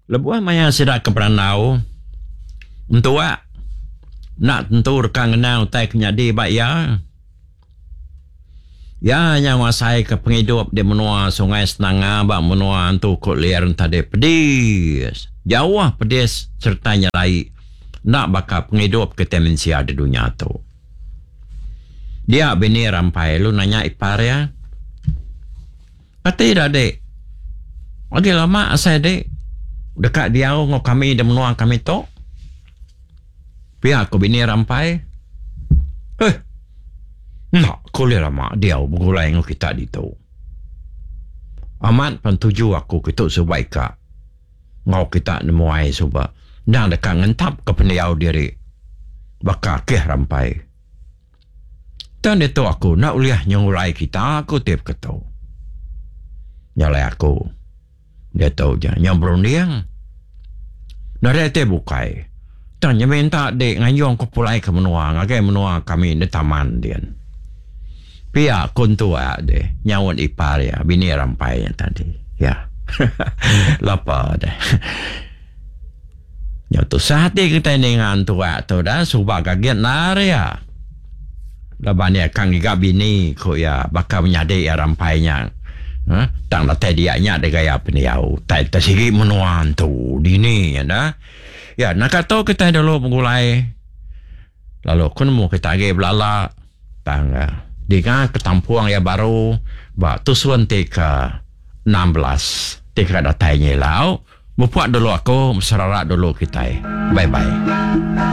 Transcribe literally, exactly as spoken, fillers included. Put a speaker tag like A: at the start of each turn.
A: Lebuah maya sidak ke peranau. Untuk wak. Nak tentu rekan kenal tai kenyadi bak ya. Ya yang wasai ke penghidup di menua sungai Senanga bak menua antu kot liar tadi pedis. Jauh pedis serta nyalai. Nak bakal penghidup ke temensia di dunia tu. Dia bini rampai lu nanya ipar ya. Kata tidak dek. Lagi lama asal dek. Dekat dia ngok kami di menua kami tu. Pihak aku bini rampai. Eh. Nak kuliah lama dia bergulai dengan kita di tu. Amat pentuju aku kita sebaik ngau kita nemuai subah. Nang dekat ngentap ke pendiau diri. Bakal keh rampai. Dan itu aku nak uliah nyulai kita aku tiap ketau. Nyalai aku. Dia tahu je. Yang berundiang. Dari itu bukai. Dan dia minta dek ngayong ke pulai ke menua. Ngagai menua kami di taman dia. Pihak kuntua deh. Nyawan ipar ya. Bini rampai yang tadi. Ya. Lapa deh. Ya tu sehati kita dengan tua tu dah. Subah kaget nari ya. Lepas ni kang iga bini. Ko ya bakal menyadai ya rampainya. Huh? Tang lah tadi nya de gaya peniau. Tai tersigi menuan tu. Dini ya dah. Ya nak kata kita dulu mengulai. Lalu kun mau kita agi belala. Tang dengan ketampuang ya baru. Ba tusuan teka enam belas. Teka datanya lau. Buat dulu aku, masyarakat dulu kita. Bye-bye.